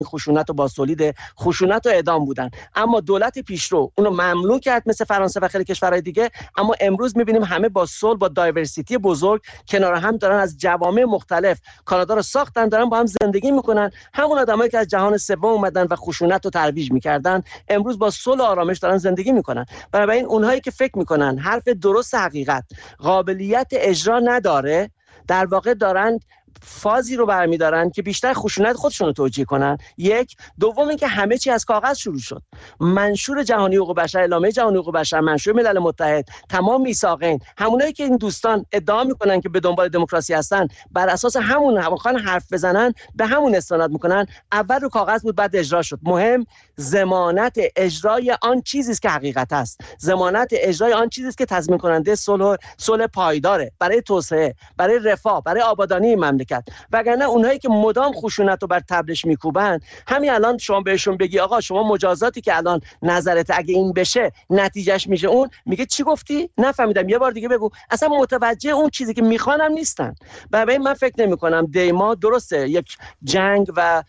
خشونت و با سولید خشونت و اعدام بودن. اما دولت پیشرو اونو ممنوع کرد مثل فرانسه و خیلی کشورهای دیگه. اما امروز می‌بینیم همه با صلح، با دایورسیتی بزرگ کنار هم دارن، از جوامع مختلف کانادا رو ساختن، دارن با هم زندگی میکنن. همون آدمایی که از جهان سوم اومدن و خشونت رو ترویج میکردن امروز با صلح و آرامش دارن زندگی میکنن. بنابراین اونهایی که فکر میکنن حرف درست حقیقت قابلیت اجرا نداره، در واقع دارن فازی رو برمیدارن که بیشتر خشونت خودشون رو توجیه کنن. یک. دوم اینکه همه چی از کاغذ شروع شد. منشور جهانی حقوق بشر، اعلامیه جهانی حقوق بشر، منشور ملل متحد، تمام میثاقین، همونایی که این دوستان ادعا میکنن که به دنبال دموکراسی هستن، بر اساس همون خواهن حرف بزنن به همون استناد میکنن. اول رو کاغذ بود، بعد اجرا شد. مهم ضمانت اجرای آن چیزی است که حقیقت است. ضمانت اجرای آن چیزی است که تضمین کننده صلح پایداره برای توسعه، برای رفاه، برای آبادانی مملکت. وگرنه اونهایی که مدام خشونت رو بر تبلش میکوبن، همین الان شما بهشون بگی آقا شما مجازاتی که الان نظرت اگه این بشه نتیجهش میشه اون، میگه چی گفتی؟ نفهمیدم، یه بار دیگه بگو. اصلا متوجه اون چیزی که میخوانم نیستن. برای من فکر نمی‌کنم دیما درسته یک جنگ و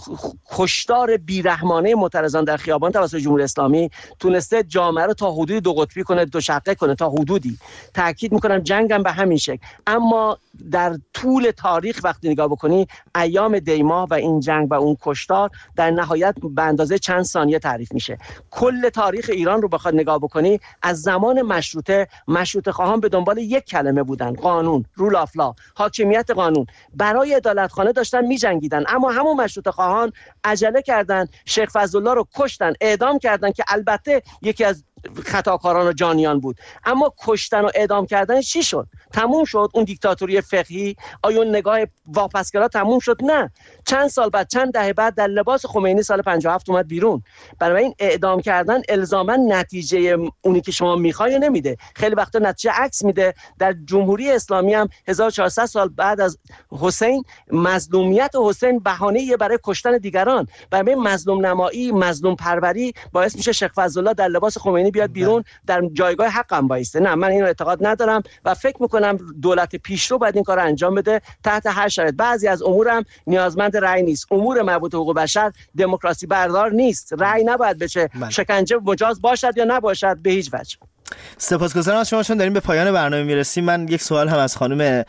کشتار بیرحمانه معترضان در خیابان توسط جمهوری اسلامی تونسته جامعه رو تا حدودی دو قطبی کنه، دو شقه کنه، تا حدودی. تاکید میکنم جنگم به همین شکل. اما در طول تاریخ وقتی نگاه بکنی، ایام دیما و این جنگ و اون کشتار در نهایت به اندازه چند ثانیه تعریف میشه. کل تاریخ ایران رو بخواد نگاه بکنی، از زمان مشروطه خواهان به دنبال یک کلمه بودن: قانون، رول آف لا، حاکمیت قانون. برای عدالتخانه داشتن میجنگیدن، اما همون مشروطه خواهان عجله کردن، شیخ فضلالله رو کشتن، اعدام کردن که البته یکی از خطاکاران و جانیان بود. اما کشتن و اعدام کردن چی شد؟ تموم شد اون دیکتاتوری فقهی؟ آیا اون نگاه واپسگرا تموم شد؟ نه. چند سال بعد، چند دهه بعد، در لباس خمینی سال 57 اومد بیرون. برای این اعدام کردن الزاما نتیجه اونی که شما میخوای نمیده، خیلی وقتا نتیجه عکس میده. در جمهوری اسلامی هم 1400 سال بعد از حسین، مظلومیت حسین بهانه‌ای برای کشتن دیگران. برای مظلوم نمایی، مظلوم پروری باعث میشه شیخ فضلالله در لباس خمینی بیاد بیرون، در جایگاه حقم وایسته. نه، من اینو اعتقاد ندارم و فکر میکنم دولت پیشرو باید این کارو انجام بده تحت هر شرایط. بعضی از امورم نیازمند رأی نیست. امور مربوط به حقوق بشر دموکراسی بردار نیست. رأی نباید بشه. شکنجه مجاز باشد یا نباشد به هیچ وجه. سپاسگزارم از شما. چون داریم به پایان برنامه میرسیم، من یک سوال هم از خانم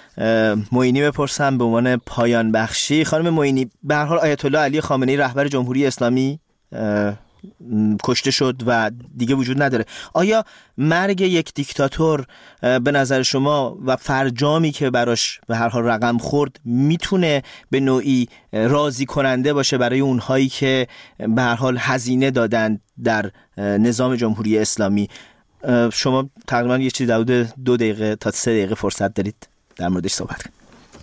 معینی بپرسم به عنوان پایان بخشی. خانم معینی، به هر حال آیت الله علی خامنه‌ای رهبر جمهوری اسلامی کشته شد و دیگه وجود نداره. آیا مرگ یک دیکتاتور به نظر شما و فرجامی که براش به هر حال رقم خورد میتونه به نوعی راضی کننده باشه برای اونهایی که به هر حال هزینه دادن در نظام جمهوری اسلامی؟ شما تقریبا یه چیز حدود 2 دقیقه تا 3 دقیقه فرصت دارید در موردش صحبت کنید.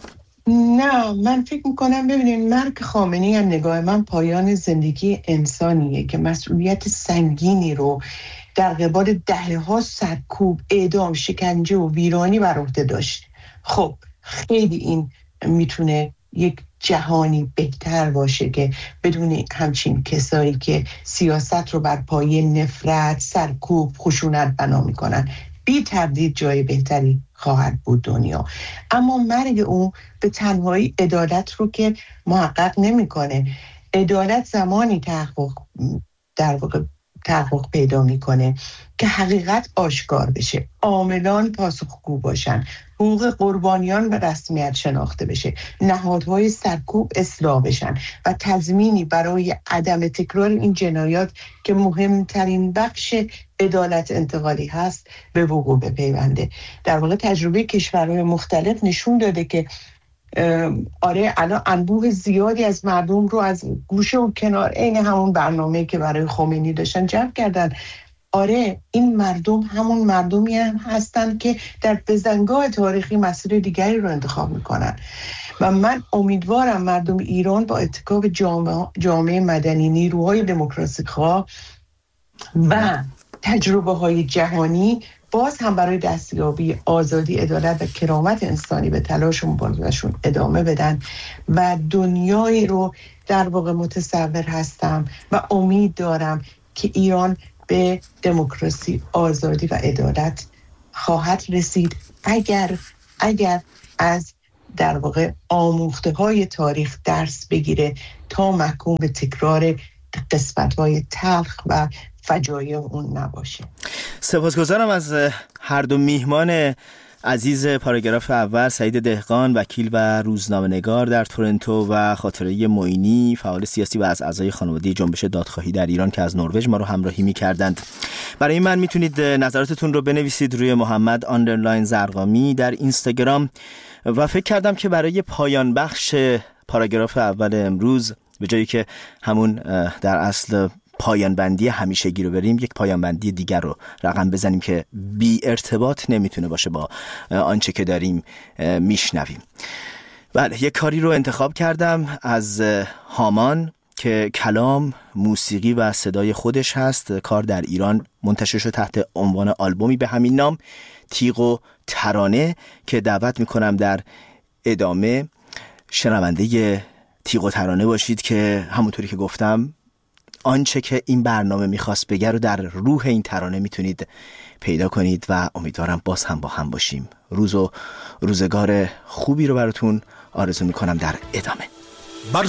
نه، من فکر میکنم ببینید مرگ خامنه‌ای از نگاه من پایان زندگی انسانیه که مسئولیت سنگینی رو در قبال دهه‌ها سرکوب، اعدام، شکنجه و ویرانی بر عهده داشت. خب خیلی این میتونه یک جهانی بهتر باشه که بدون همچین کسایی که سیاست رو بر پایه نفرت، سرکوب، خشونت بنا میکنن، بی تردید جای بهتری خواهد بود دنیا. اما مرگ اون به تنهایی عدالت رو که محقق نمیکنه. عدالت زمانی تحقق پیدا میکنه که حقیقت آشکار بشه، عاملان پاسخگو باشن، حقوق قربانیان به رسمیت شناخته بشه، نهادهای سرکوب اصلاح بشن و تضمینی برای عدم تکرار این جنایات که مهمترین بخش عدالت انتقالی هست به وقوع بپیونده. در واقع تجربه کشورهای مختلف نشون داده که آره الان انبوه زیادی از مردم رو از گوشه و کنار عین همون برنامه‌ای که برای خمینی داشتن جمع کردن. آره این مردم همون مردمی هم هستن که در بزنگاه تاریخی مسیر دیگری رو انتخاب میکنن و من امیدوارم مردم ایران با اتکاب جامعه مدنی، نیروهای دموکراسی خواه و تجربه های جهانی باز هم برای دستیابی آزادی، عدالت و کرامت انسانی به تلاش و مبارزه‌شون ادامه بدن و دنیایی رو در واقع متصور هستم و امید دارم که ایران به دموکراسی، آزادی و عدالت خواهد رسید اگر از در واقع آموخته های تاریخ درس بگیره تا محکوم به تکرار قسمت‌های تلخ و فجایع اون نباشه. سپاسگزارم از هر دو میهمان عزیز پاراگراف اول، سعید دهقان وکیل و روزنامه‌نگار در تورنتو و خاطره معینی فعال سیاسی و از اعضای خانواده جنبش دادخواهی در ایران که از نروژ ما رو همراهی می‌کردند. برای من میتونید نظراتتون رو بنویسید روی محمد _زرقامی در اینستاگرام و فکر کردم که برای پایان بخش پاراگراف اول امروز به جایی که همون در اصل پایان بندی همیشگی رو بریم، یک پایان بندی دیگر رو رقم بزنیم که بی ارتباط نمیتونه باشه با آنچه که داریم میشنویم. بله، یک کاری رو انتخاب کردم از هامان که کلام، موسیقی و صدای خودش هست. کار در ایران منتشر شد تحت عنوان آلبومی به همین نام، تیغ و ترانه، که دعوت میکنم در ادامه شنونده تیغ و ترانه باشید که همونطوری که گفتم آنچه که این برنامه میخواست بگه رو در روح این ترانه میتونید پیدا کنید و امیدوارم باز هم با هم باشیم. روز و روزگار خوبی رو براتون آرزو میکنم در ادامه.